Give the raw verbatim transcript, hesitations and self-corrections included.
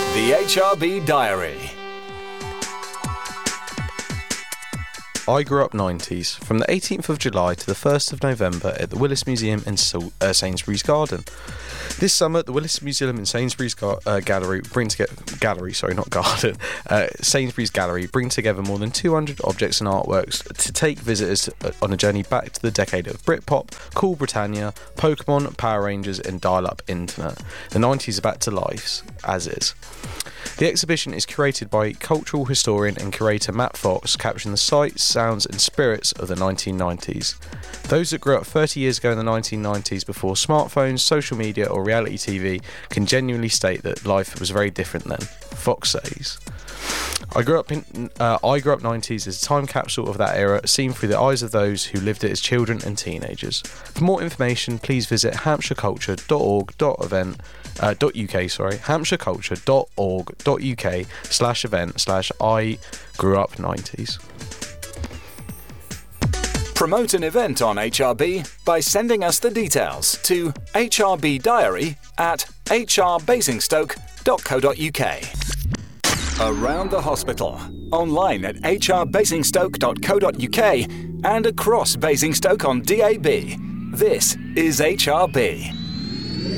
The H R B Diary. I grew up nineties, from the eighteenth of July to the first of November at the Willis Museum in Sa- uh, Sainsbury's Garden. This summer, the Willis Museum and Sainsbury's Gar- uh, Gallery bring together gallery, sorry, not garden. Uh, Sainsbury's Gallery bring together more than two hundred objects and artworks to take visitors to, uh, on a journey back to the decade of Britpop, Cool Britannia, Pokemon, Power Rangers, and dial-up internet. The nineties are back to life, as is. The exhibition is curated by cultural historian and curator Matt Fox, capturing the sights, sounds and spirits of the nineteen nineties. Those that grew up thirty years ago in the nineteen nineties before smartphones, social media or reality T V can genuinely state that life was very different then, Fox says. I grew up in uh, I grew up nineties as a time capsule of that era, seen through the eyes of those who lived it as children and teenagers. For more information, please visit hampshire culture dot org dot event uh, dot uk sorry hampshire culture dot org dot uk slash event slash I grew up nineties. Promote an event on H R B by sending us the details to H R B Diary at h r basingstoke dot co dot uk. Around the hospital, online at h r basingstoke dot co dot uk and across Basingstoke on D A B. This is H R B.